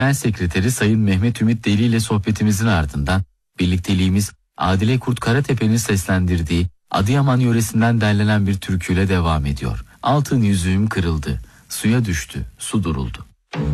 Genel Sekreteri Sayın Mehmet Ümit Deli ile sohbetimizin ardından birlikteliğimiz Adile Kurt Karatepe'nin seslendirdiği Adıyaman yöresinden derlenen bir türküyle devam ediyor. Altın yüzüğüm kırıldı, suya düştü, su duruldu.